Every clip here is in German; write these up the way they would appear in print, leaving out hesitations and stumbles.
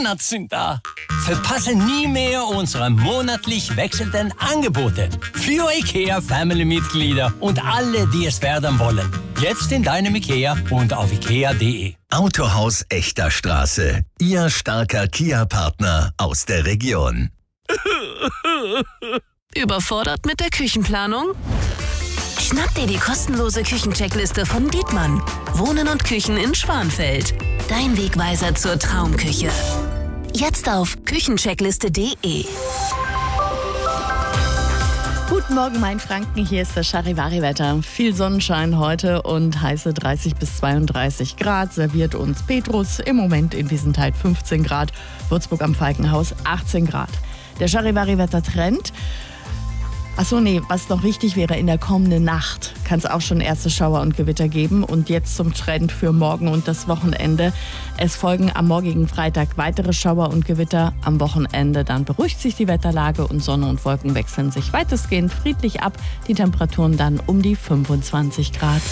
Monats sind da. Verpasse nie mehr unsere monatlich wechselnden Angebote für IKEA-Family-Mitglieder und alle, die es werden wollen. Jetzt in deinem IKEA und auf ikea.de. Autohaus Echter Straße. Ihr starker Kia-Partner aus der Region. Überfordert mit der Küchenplanung? Schnapp dir die kostenlose Küchencheckliste von Dietmann. Wohnen und Küchen in Schwanfeld. Dein Wegweiser zur Traumküche. Jetzt auf küchencheckliste.de. Guten Morgen, mein Franken. Hier ist das Charivari-Wetter. Viel Sonnenschein heute und heiße 30 bis 32 Grad. Serviert uns Petrus. Im Moment in Wiesenthal 15 Grad. Würzburg am Falkenhaus 18 Grad. Der Charivari-Wetter-Trend. Was noch wichtig wäre, in der kommenden Nacht kann es auch schon erste Schauer und Gewitter geben. Und jetzt zum Trend für morgen und das Wochenende. Es folgen am morgigen Freitag weitere Schauer und Gewitter. Am Wochenende dann beruhigt sich die Wetterlage und Sonne und Wolken wechseln sich weitestgehend friedlich ab. Die Temperaturen dann um die 25 Grad.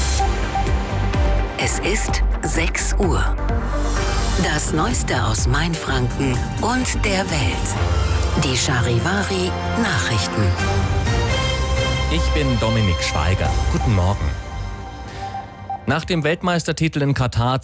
Es ist 6 Uhr. Das Neueste aus Mainfranken und der Welt. Die Charivari Nachrichten. Ich bin Dominik Schweiger. Guten Morgen. Nach dem Weltmeistertitel in Katar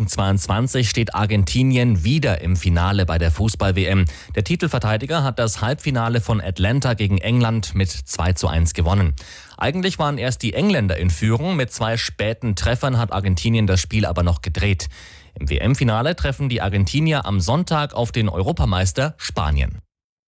2022 steht Argentinien wieder im Finale bei der Fußball-WM. Der Titelverteidiger hat das Halbfinale von Atlanta gegen England mit 2:1 gewonnen. Eigentlich waren erst die Engländer in Führung. Mit 2 späten Treffern hat Argentinien das Spiel aber noch gedreht. Im WM-Finale treffen die Argentinier am Sonntag auf den Europameister Spanien.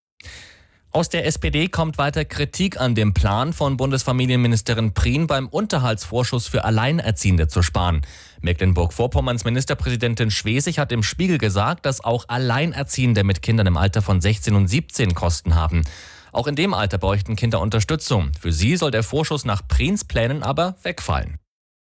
Aus der SPD kommt weiter Kritik an dem Plan von Bundesfamilienministerin Prien, beim Unterhaltsvorschuss für Alleinerziehende zu sparen. Mecklenburg-Vorpommerns Ministerpräsidentin Schwesig hat im Spiegel gesagt, dass auch Alleinerziehende mit Kindern im Alter von 16 und 17 Kosten haben. Auch in dem Alter bräuchten Kinder Unterstützung. Für sie soll der Vorschuss nach Priens Plänen aber wegfallen.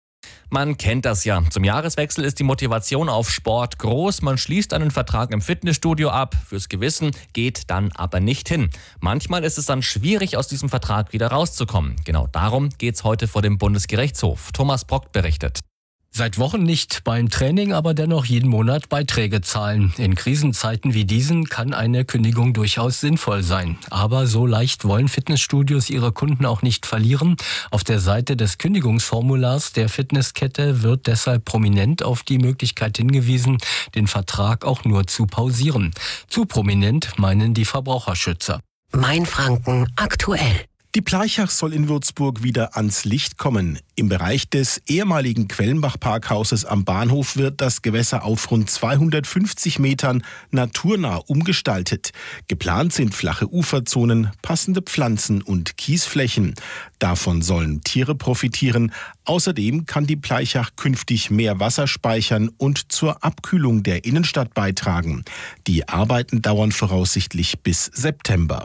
Man kennt das ja. Zum Jahreswechsel ist die Motivation auf Sport groß. Man schließt einen Vertrag im Fitnessstudio ab. Fürs Gewissen geht dann aber nicht hin. Manchmal ist es dann schwierig, aus diesem Vertrag wieder rauszukommen. Genau darum geht's heute vor dem Bundesgerichtshof. Thomas Brock berichtet. Seit Wochen nicht beim Training, aber dennoch jeden Monat Beiträge zahlen. In Krisenzeiten wie diesen kann eine Kündigung durchaus sinnvoll sein. Aber so leicht wollen Fitnessstudios ihre Kunden auch nicht verlieren. Auf der Seite des Kündigungsformulars der Fitnesskette wird deshalb prominent auf die Möglichkeit hingewiesen, den Vertrag auch nur zu pausieren. Zu prominent meinen die Verbraucherschützer. Mainfranken aktuell. Die Pleichach soll in Würzburg wieder ans Licht kommen. Im Bereich des ehemaligen Quellenbach-Parkhauses am Bahnhof wird das Gewässer auf rund 250 Metern naturnah umgestaltet. Geplant sind flache Uferzonen, passende Pflanzen und Kiesflächen. Davon sollen Tiere profitieren. Außerdem kann die Pleichach künftig mehr Wasser speichern und zur Abkühlung der Innenstadt beitragen. Die Arbeiten dauern voraussichtlich bis September.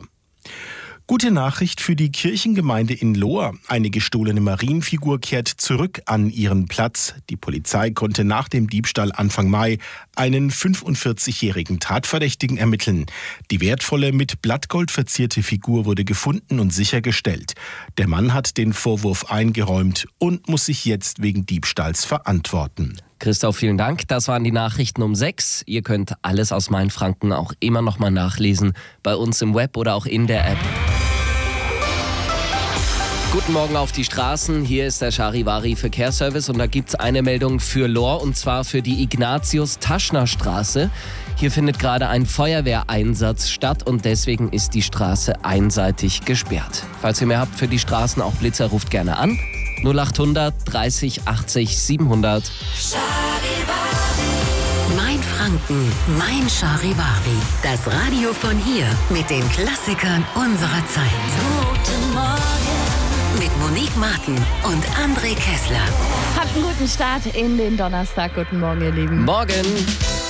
Gute Nachricht für die Kirchengemeinde in Lohr. Eine gestohlene Marienfigur kehrt zurück an ihren Platz. Die Polizei konnte nach dem Diebstahl Anfang Mai einen 45-jährigen Tatverdächtigen ermitteln. Die wertvolle, mit Blattgold verzierte Figur wurde gefunden und sichergestellt. Der Mann hat den Vorwurf eingeräumt und muss sich jetzt wegen Diebstahls verantworten. Christoph, vielen Dank. Das waren die Nachrichten um 6. Ihr könnt alles aus Mainfranken auch immer noch mal nachlesen, bei uns im Web oder auch in der App. Guten Morgen auf die Straßen. Hier ist der Charivari Verkehrsservice und da gibt es eine Meldung für Lohr und zwar für die Ignatius-Taschner-Straße. Hier findet gerade ein Feuerwehreinsatz statt und deswegen ist die Straße einseitig gesperrt. Falls ihr mehr habt für die Straßen, auch Blitzer, ruft gerne an. 0800 30 80 700. Mainfranken, mein Charivari. Das Radio von hier mit den Klassikern unserer Zeit. Guten Morgen. Mit Monique Martin und André Kessler. Habt einen guten Start in den Donnerstag. Guten Morgen, ihr Lieben. Morgen.